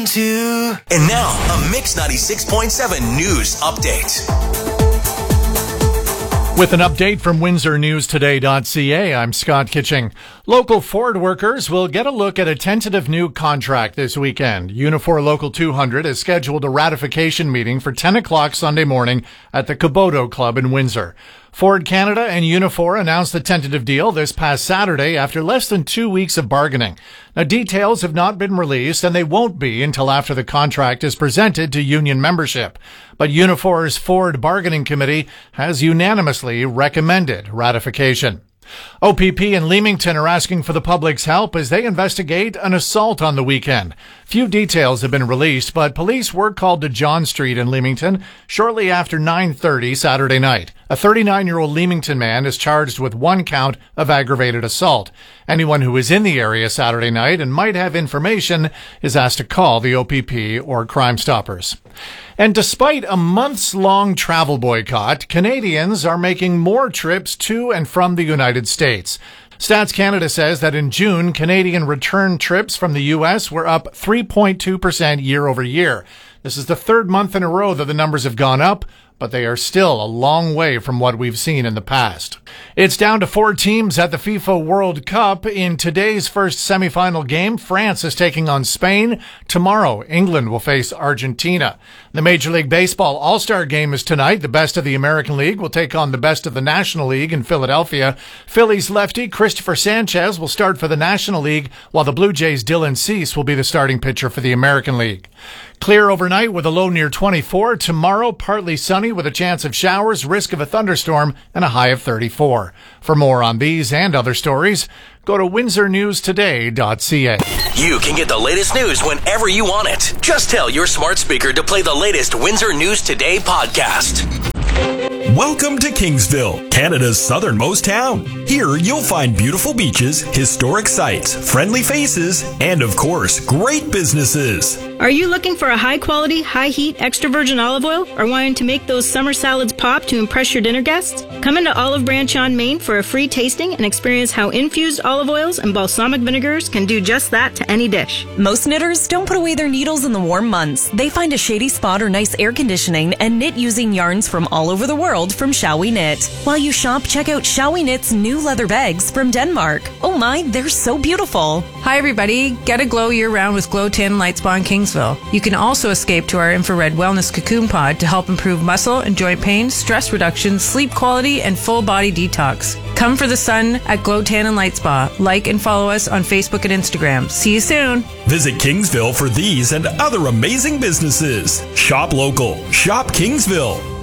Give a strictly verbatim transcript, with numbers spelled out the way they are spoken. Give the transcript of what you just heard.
Two. And now, a Mix ninety-six point seven news update. With an update from Windsor News Today dot C A, I'm Scott Kitching. Local Ford workers will get a look at a tentative new contract this weekend. Unifor Local two hundred has scheduled a ratification meeting for ten o'clock Sunday morning at the Kobodo Club in Windsor. Ford Canada and Unifor announced the tentative deal this past Saturday after less than two weeks of bargaining. Now, details have not been released, and they won't be until after the contract is presented to union membership. But Unifor's Ford Bargaining Committee has unanimously recommended ratification. O P P and Leamington are asking for the public's help as they investigate an assault on the weekend. Few details have been released, but police were called to John Street in Leamington shortly after nine thirty Saturday night. A thirty-nine-year-old Leamington man is charged with one count of aggravated assault. Anyone who is in the area Saturday night and might have information is asked to call the O P P or Crime Stoppers. And despite a months-long travel boycott, Canadians are making more trips to and from the United States. Stats Canada says that in June, Canadian return trips from the U S were up three point two percent year over year. This is the third month in a row that the numbers have gone up, but they are still a long way from what we've seen in the past. It's down to four teams at the FIFA World Cup. In today's first semifinal game, France is taking on Spain. Tomorrow, England will face Argentina. The Major League Baseball All-Star Game is tonight. The best of the American League will take on the best of the National League in Philadelphia. Phillies lefty Christopher Sanchez will start for the National League, while the Blue Jays' Dylan Cease will be the starting pitcher for the American League. Clear overnight with a low near twenty-four. Tomorrow, partly sunny with a chance of showers, risk of a thunderstorm, and a high of thirty-four. For more on these and other stories, go to Windsor News Today dot C A. You can get the latest news whenever you want it. Just tell your smart speaker to play the latest Windsor News Today podcast. Welcome to Kingsville, Canada's southernmost town. Here you'll find beautiful beaches, historic sites, friendly faces, and of course, great businesses. Are you looking for a high-quality, high-heat, extra virgin olive oil or wanting to make those summer salads pop to impress your dinner guests? Come into Olive Branch on Main for a free tasting and experience how infused olive oils and balsamic vinegars can do just that to any dish. Most knitters don't put away their needles in the warm months. They find a shady spot or nice air conditioning and knit using yarns from all over the world from Shall We Knit. While you shop, check out Shall We Knit's new leather bags from Denmark. Oh my, they're so beautiful. Hi everybody, get a glow year-round with Glow Tan Light Spa in Kingsville. You can also escape to our infrared wellness cocoon pod to help improve muscle and joint pain, stress reduction, sleep quality, and full body detox. Come for the sun at Glow Tan and Light Spa. Like and follow us on Facebook and Instagram. See you soon. Visit Kingsville for these and other amazing businesses. Shop local. Shop Kingsville.